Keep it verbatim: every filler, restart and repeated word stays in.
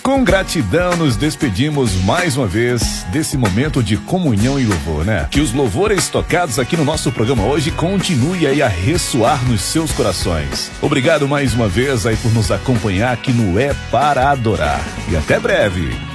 Com gratidão, nos despedimos mais uma vez desse momento de comunhão e louvor, né? Que os louvores tocados aqui no nosso programa hoje continue aí a ressoar nos seus corações. Obrigado mais uma vez aí por nos acompanhar aqui no É Para Adorar. E até breve!